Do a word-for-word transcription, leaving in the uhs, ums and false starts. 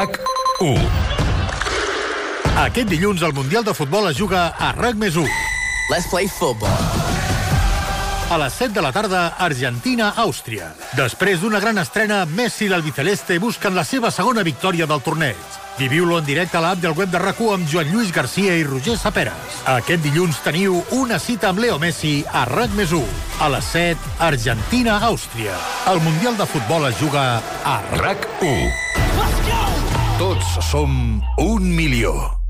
RAC u. Aquest dilluns el Mundial de Futbol es juga a RAC més u. Let's play football. A les set de la tarda, Argentina-Àustria. Després d'una gran estrena, Messi i l'albiceleste busquen la seva segona victòria del torneig. Viviu-lo en directe a l'app del web de RAC u amb Joan Lluís Garcia i Roger Saperes. Aquest dilluns teniu una cita amb Leo Messi a RAC més u. A les set, Argentina-Àustria. El Mundial de Futbol es juga a RAC u. Tots som un milió.